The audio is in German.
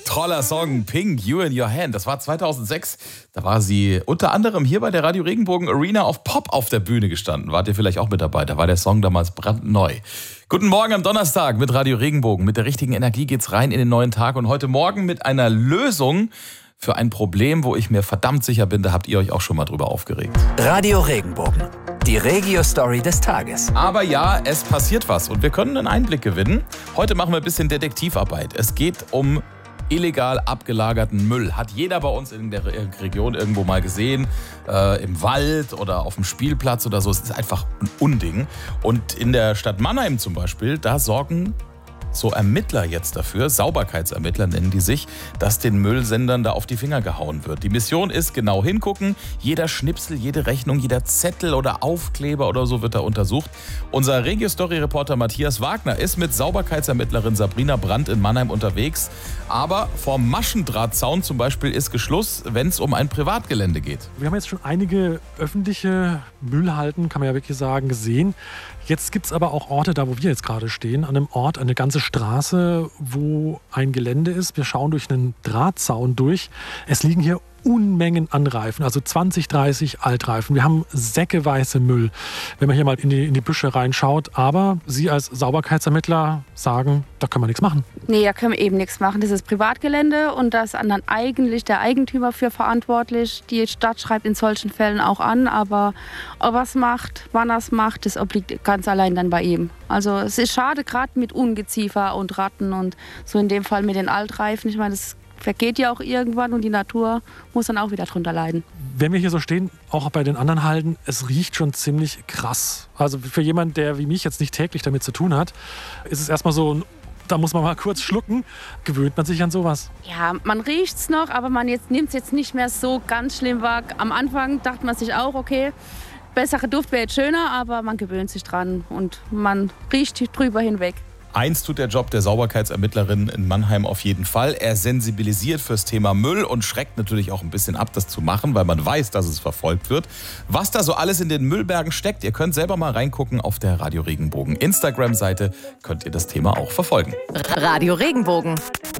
Toller Song, Pink, You in Your Hand. Das war 2006. Da war sie unter anderem hier bei der Radio Regenbogen Arena auf Pop auf der Bühne gestanden. Wart ihr vielleicht auch mit dabei? Da war der Song damals brandneu. Guten Morgen am Donnerstag mit Radio Regenbogen. Mit der richtigen Energie geht's rein in den neuen Tag. Und heute Morgen mit einer Lösung für ein Problem, wo ich mir verdammt sicher bin, da habt ihr euch auch schon mal drüber aufgeregt. Radio Regenbogen, die Regio-Story des Tages. Aber ja, es passiert was und wir können einen Einblick gewinnen. Heute machen wir ein bisschen Detektivarbeit. Es geht um illegal abgelagerten Müll. Hat jeder bei uns in der Region irgendwo mal gesehen, im Wald oder auf dem Spielplatz oder so. Es ist einfach ein Unding. Und in der Stadt Mannheim zum Beispiel, da sorgen so Ermittler jetzt dafür, Sauberkeitsermittler nennen die sich, dass den Müllsendern da auf die Finger gehauen wird. Die Mission ist genau hingucken. Jeder Schnipsel, jede Rechnung, jeder Zettel oder Aufkleber oder so wird da untersucht. Unser Regio-Story-Reporter Matthias Wagner ist mit Sauberkeitsermittlerin Sabrina Brandt in Mannheim unterwegs. Aber vom Maschendrahtzaun zum Beispiel ist Geschluss, wenn es um ein Privatgelände geht. Wir haben jetzt schon einige öffentliche Müllhalden, kann man ja wirklich sagen, gesehen. Jetzt gibt es aber auch Orte, da wo wir jetzt gerade stehen, an einem Ort, eine ganze Straße, wo ein Gelände ist. Wir schauen durch einen Drahtzaun durch. Es liegen hier Unmengen an Reifen, also 20, 30 Altreifen. Wir haben säckeweise Müll, wenn man hier mal in die Büsche reinschaut. Aber Sie als Sauberkeitsermittler sagen, da können wir nichts machen. Nee, da können wir eben nichts machen. Das ist Privatgelände und da ist dann eigentlich der Eigentümer für verantwortlich. Die Stadt schreibt in solchen Fällen auch an, aber ob er es macht, wann er es macht, das obliegt ganz allein dann bei ihm. Also es ist schade, gerade mit Ungeziefer und Ratten und so in dem Fall mit den Altreifen. Ich meine, das vergeht ja auch irgendwann und die Natur muss dann auch wieder drunter leiden. Wenn wir hier so stehen, auch bei den anderen Halden, es riecht schon ziemlich krass. Also für jemanden, der wie mich jetzt nicht täglich damit zu tun hat, ist es erstmal so, da muss man mal kurz schlucken. Gewöhnt man sich an sowas? Ja, man riecht's noch, aber man nimmt es jetzt nicht mehr so ganz schlimm wahr. Am Anfang dachte man sich auch, okay, bessere Duft wäre jetzt schöner, aber man gewöhnt sich dran und man riecht drüber hinweg. Eins tut der Job der Sauberkeitsermittlerin in Mannheim auf jeden Fall. Er sensibilisiert fürs Thema Müll und schreckt natürlich auch ein bisschen ab, das zu machen, weil man weiß, dass es verfolgt wird. Was da so alles in den Müllbergen steckt, ihr könnt selber mal reingucken auf der Radio Regenbogen Instagram-Seite, könnt ihr das Thema auch verfolgen. Radio Regenbogen.